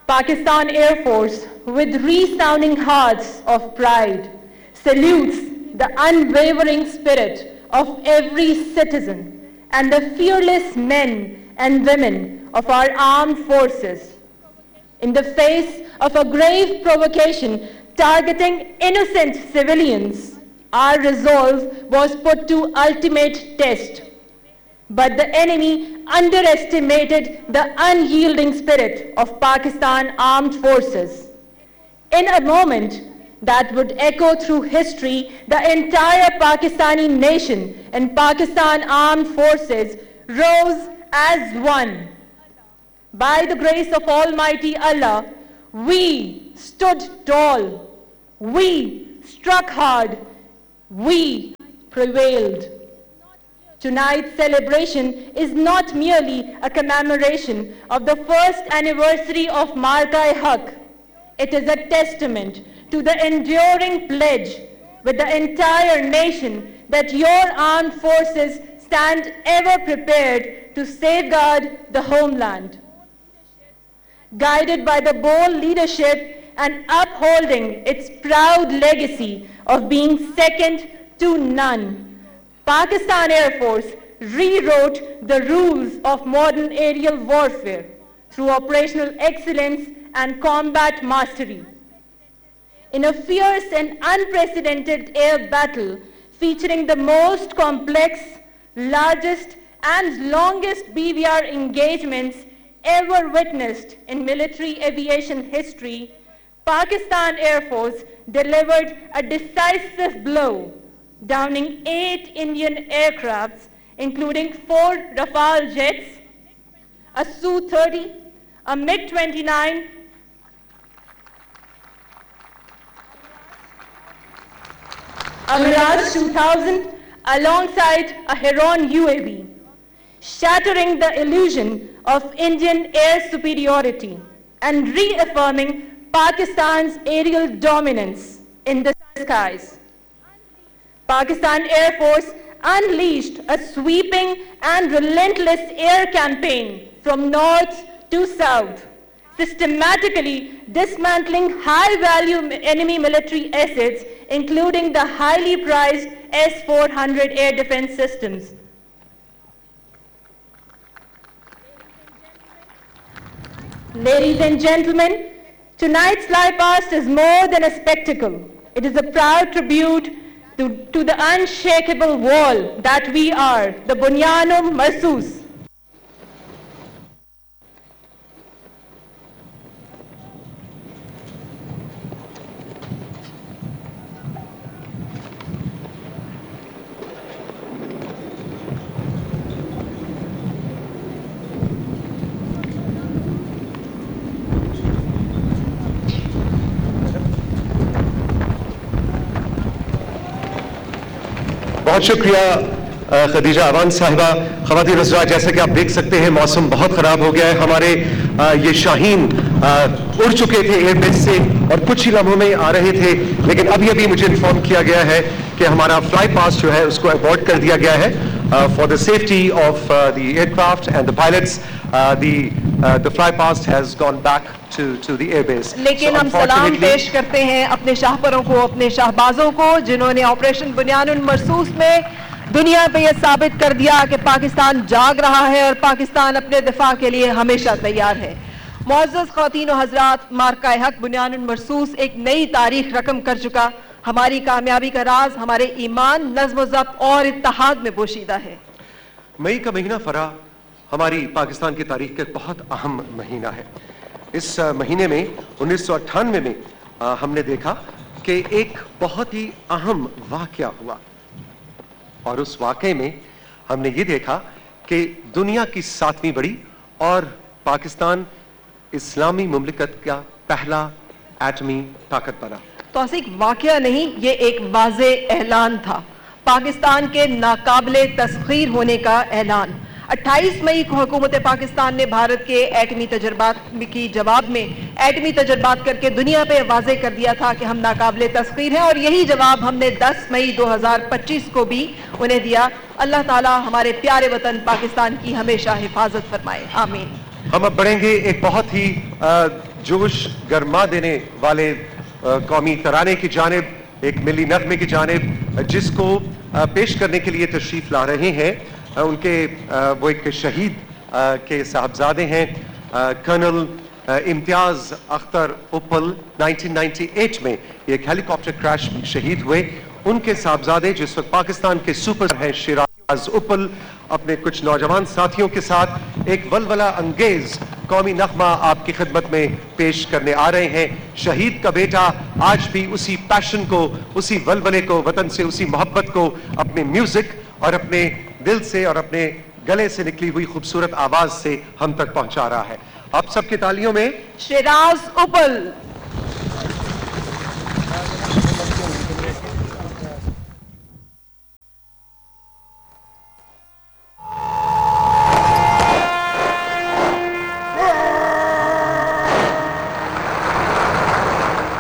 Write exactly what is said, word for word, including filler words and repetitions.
Pakistan Air Force, with resounding hearts of pride, salutes the unwavering spirit of every citizen and the fearless men and women of our armed forces. In the face of a grave provocation targeting innocent civilians, our resolve was put to ultimate test. But the enemy underestimated the unyielding spirit of Pakistan armed forces. In a moment that would echo through history, the entire Pakistani nation and Pakistan armed forces rose as one. By the grace of Almighty Allah, we stood tall, we struck hard, we prevailed. Tonight's celebration is not merely a commemoration of the first anniversary of Marka-e-Haq. It is a testament to the enduring pledge with the entire nation that your armed forces stand ever prepared to safeguard the homeland. Guided by the bold leadership and upholding its proud legacy of being second to none, Pakistan Air Force rewrote the rules of modern aerial warfare through operational excellence and combat mastery. In a fierce and unprecedented air battle featuring the most complex, largest, and longest B V R engagements ever witnessed in military aviation history, Pakistan Air Force delivered a decisive blow, downing eight Indian aircrafts, including four Rafale jets, a S U thirty, a MiG twenty-nine, a Mirage two thousand, alongside a Heron U A V, shattering the illusion of Indian air superiority and reaffirming Pakistan's aerial dominance in the skies. Pakistan Air Force unleashed a sweeping and relentless air campaign from north to south, systematically dismantling high-value enemy military assets, including the highly prized S four hundred air defense systems. Ladies and gentlemen, tonight's flypast is more than a spectacle. It is a proud tribute to, to the unshakable wall that we are, the Bunyan-e Marsoos. बहुत शुक्रिया खदीजा अवान साहिबा। ख़वातीन हज़रात, जैसा कि आप देख सकते हैं मौसम बहुत ख़राब हो गया है। हमारे ये शाहीन उड़ चुके थे एयरबेस से और कुछ ही लम्हों में आ रहे थे, लेकिन अभी अभी मुझे इन्फॉर्म किया गया है कि हमारा फ्लाई पास जो है उसको अबॉर्ट कर दिया गया है for the safety of the aircraft and the pilots. The the fly past has gone back to to the airbase. लेकिन हम सलाम पेश करते हैं अपने शाहपरों को, अपने शाहबाजों को, जिन्होंने ऑपरेशन बुनियान मरसूस में दुनिया पे यह साबित कर दिया कि पाकिस्तान जाग रहा है और पाकिस्तान अपने दिफा के लिए हमेशा तैयार है। मुअज़्ज़ज़ ख़वातीन और हज़रात, मार्का-ए-हक़ बुनियान मरसूस एक नई तारीख रकम कर चुका। हमारी कामयाबी का राज हमारे ईमान, नज़्म व ज़ब्त और इत्तेहाद में पोशीदा है। मई का महीना फरा हमारी पाकिस्तान की तारीख का बहुत अहम महीना है। इस महीने में उन्नीस सौ अट्ठानवे में आ, हमने देखा कि एक बहुत ही अहम वाक़या हुआ और उस वाक़े में हमने ये देखा कि दुनिया की सातवीं बड़ी और पाकिस्तान इस्लामी मुमलिकत का पहला एटमी ताकत बना। तो ऐसा एक वाक़या नहीं, ये एक वाज़े ऐलान था, पाकिस्तान के नाकाबिले तस्खीर होने का ऐलान। अट्ठाईस मई को हुकूमत पाकिस्तान ने भारत के एटमी तजर्बात की जवाब में एटमी तजर्बात करके दुनिया पे वाज़े कर दिया था कि हम नाकाबिले तस्खीर हैं, और यही जवाब हमने दस मई दो हज़ार पच्चीस को भी उन्हें दिया। अल्लाह ताला हमारे प्यारे वतन पाकिस्तान की हमेशा हिफाजत फरमाए, आमीन। हम अब बढ़ेंगे एक बहुत ही जोश गरमा देने वाले कौमी तराने की जानिब, एक मिली नगमे की जानिब, जिसको पेश करने के लिए तशरीफ ला रहे हैं उनके वो एक शहीद के साहबजादे हैं, कर्नल इम्तियाज अख्तर उपल। नाइनटीन नाइंटी एट में एक हेलीकॉप्टर क्रैश में शहीद हुए। उनके साहबजादे जिस वक्त पाकिस्तान के सुपर हैं शिराज उपल अपने कुछ नौजवान साथियों के साथ एक वलवला अंगेज कौमी नगमा आपकी खिदमत में पेश करने आ रहे हैं। शहीद का बेटा आज भी उसी पैशन को, उसी वलवले को, वतन से उसी मोहब्बत को अपने म्यूजिक और अपने दिल से और अपने गले से निकली हुई खूबसूरत आवाज से हम तक पहुंचा रहा है। आप सबकी तालियों में शिराज उपल।